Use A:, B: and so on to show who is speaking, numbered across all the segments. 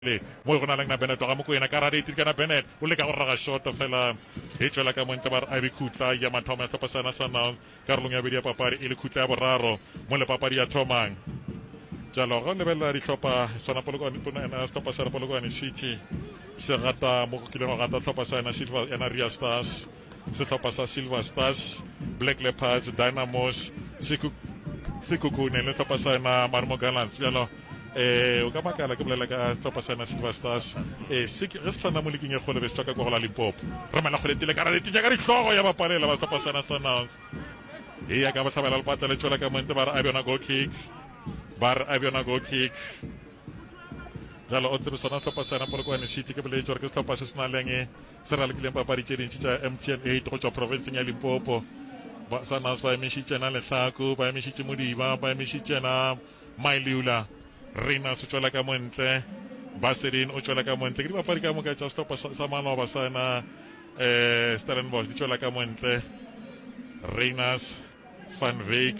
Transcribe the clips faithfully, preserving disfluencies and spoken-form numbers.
A: le mo go na lang na Bennett ga mo ko ena ka radi kana Bennett o le ka go raga shot fela e tswela ka monte bar a bikutla ya mathoma tsa pasana sana karolong ya bedi ya papadi ile khutla ya boraro mo le papadi ya thomang jalo go lebella di hlopa sona polokwane pona ena stopa sa polokwane city se rata mo go kile go rata hlopa sa ena Silver ena Ria Stars se hlopa sa Silver Stars Black Leopards Dynamos siku siku ku ne le hlopa sa ena Marmo Gallants jalo eh o ka bakala ke bolela ka stopa sana Silver Stars eh se re tsana mo liking ya go le bestoka go gola Limpopo re mala go letile ka re tija ka ditlogo ya bapalela ba stopa sana sana e ya ka ba tlhabela le patela tswela ka monte ba re a bona goal kick bar a bona goal kick jalo o tsebe sona stopa sana Polokwane City ke bele jore ke stopa se sna lenge se ra le kileng papadi tse dintsi tsa M T N eight go tswa province ya Limpopo ba sana ba emishitse na Lehlako ba emishitse Modiba ba emishitse na Mailula Reina se tswela ka montle Baserin o tswela ka montle ke di papadi ka mo ka tsa stopa sa manoba sana eh Stellenbosch di tswela ka montle Reinas Van Wyk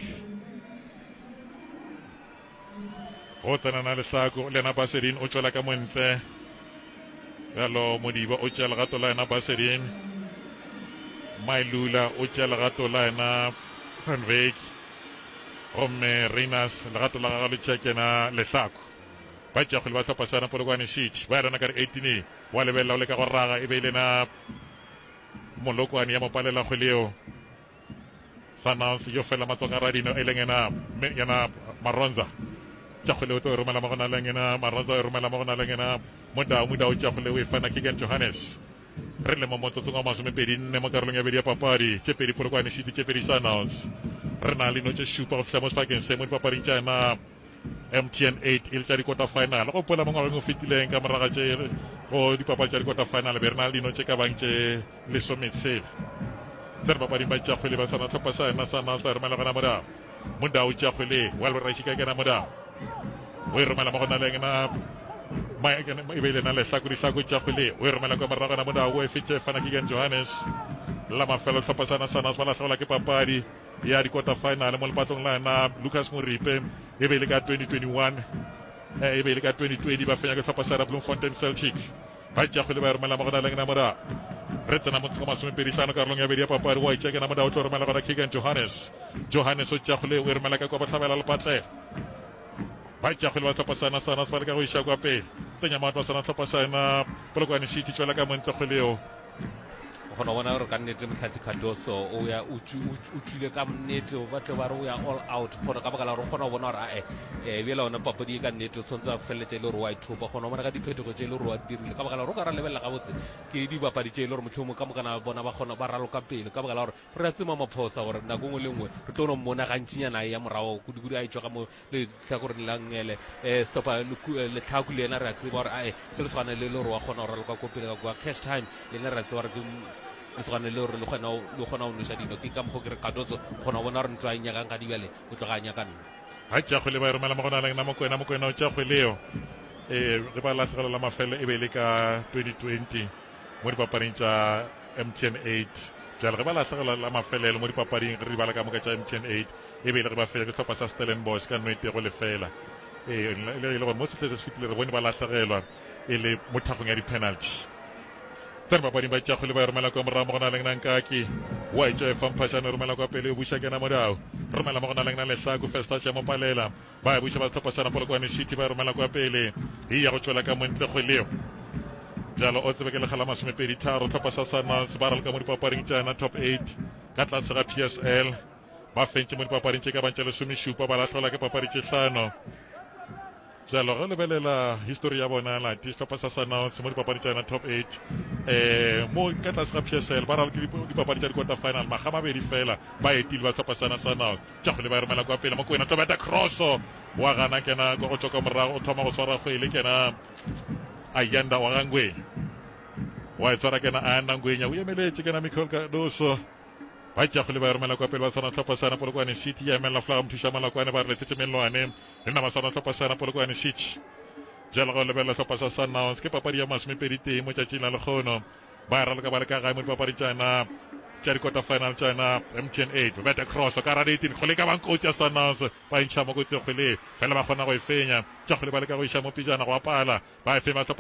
A: o tsena na Lehlako le na Baserin o tswela ka montle yalo Modiba o tsela gato la na Baserin Mailula o tsela gato la na Van Wyk Ome Reinas le gato la ga le check na Lehlako ba tja go le ba tsa pasana Polokwane City ba rena ka eighteen wa lebella o le ka go raga e be ile na Molokwane ya mopalela go leo sana se yo fela matsonga radino e lengena yana Maronza tja go le o to romela mo gona lengena Maronza e romela mo gona lengena moda moda o tja go le we fana Kigen Johannes re le mo motso tsunga masome pedi nne mo karolong ya bedi ya papadi tse pedi Polokwane City tse pedi Sunhouse re na le no tse shupa go fla mo spakeng se mo dipapading tsa na M T N eight il tsa di quarter final go pola mo ngweng o fetileng ka moraga tse go dipapadi tsa di quarter final be re na le no tse ka bang tse le sometsel tse papadi ba tsa khwele ba sana tlhopa sa na sana ba re mala gona moda moda o tsa khwele wa le ra shika kana moda we re mala mo gona leng na ma e kana e be le na le hlako di hlako tsa khwele we re mala ka moraga na moda o e fitse fana Kigen Johannes la mafelo tlhopa sana sana ba la hlola ke papadi ya di quarter final mo lepatong la na Lucas Moripe e be le ka twenty twenty-one eh e be le ka twenty twenty ba fenya ka tlhopa sa Bloemfontein Celtic ba tja go le ba re mala mo gona leng na moda re tsena mo tsoma some pedi tlhano karolong ya bedi ya papadi wa itse kana moda o tlo re mala ka Kigen Johannes Johannes o tja go le o re mala ka kwa ba tlhabela le patle ba tja go le ba tlhopa sana sana ba ka go isha kwa pele tsenya matwa sana tlhopa sana Polokwane City tswela ka montle go leo
B: go no bona re ka nnete Mtlhathi Khadoso o ya o tsule ka nnete o batla ba re o ya all out gore ka baka la re gona bona re a e bela ona papadi ka nnete sontsa feletse le re wa ithupa go no bona ka diphetogo tse le re wa dirile ka baka la re ka ra lebella ga botse ke di bapadi tse le re motlhomo ka mokana bona ba gona ba ralo ka pele ka baka la re re a tsema maphosa gore nako ngwe le ngwe re tlo no mona ga ntšinyana ya morago kudi kudi a itswa ka mo le tlhakore la ngele eh stopa le tlhaku le ena re a tseba gore a e ke le sgana le le re wa gona gore ka kopile ka kwa cash time le ena re a tseba gore le sgane le re le gona le gona o ntsha dino ke ka mo ke re Khadoso gona bona re ntwa nya ka ga dibele o tlo ga nya ka nna
A: ha tja go le ba re mala mo gona leng na mo kwena mo kwena o tja go leo eh re ba la tlhagela la mafelo e be le ka twenty twenty mo dipapading tsa M T N eight jalo re ba la tlhagela la mafelo mo dipapading re ba la ka mo ka tsa M T N eight e be le re ba fela ke tlhopa sa Stellenbosch ka nnete go le fela eh le le go mo se tletse se fitile re bone ba la tlhagelwa e le mo thagong ya di penalty tsena papadi ba tja go le ba romela kwa moramo gona leng nang kaki wa itse fa mpashana romela kwa pele o busha kena modao romela mo gona leng na Lehlako first touch ya mopalela ba busha ba tlopa sana Polokwane City ba romela kwa pele e ya go tswela ka montle go leo jalo o tsebe ke le khala masome pedi tharo tlopa sa sana se ba ra ka mo dipapading tsa na top eight ka tlase ga P S L ba fentse mo dipapading tse ka bantse le some shupa ba la hlola ke papadi tse tlhano jalo re lebelela history ya bona la distopa sa sana se mo dipapadi tsa na top eight eh mo ka tlase ga P S L ba ra ke dipapadi tsa di quarter final ma ga mabedi fela ba etile ba tsopa sana sana tja go le ba re mala kwa pele mo kwena tobeta crosso wa gana kena go go tsoka morago o thoma go swara go ile kena ayanda wa gangwe wa tsara kena ayanda ngwenya o emeletse kena Michael Khadoso ba tja go le ba re mala kwa pele ba sana tsopa sana Polokwane City ya emela fla mthusha malakwane ba re letse melwane le na ba sana tsopa sana Polokwane City jalo go lebella tlopa sa sana ke papadi ya masome pedi teng mo tšatšing la lekgono ba ra le ka ba le ka ga mo dipapadi tša na tša di-quarter final tšana M T N eight ba beta cross ka ra eighteen kgole ka bang coach ya Sundowns ba intšha mo kotsi kgole fela ba kgona go e fenya tša kgole ba le ka go iša mo pejana go apala ba e fema